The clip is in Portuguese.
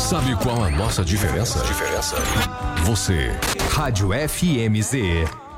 Sabe qual a nossa diferença? Você. Rádio FMZ.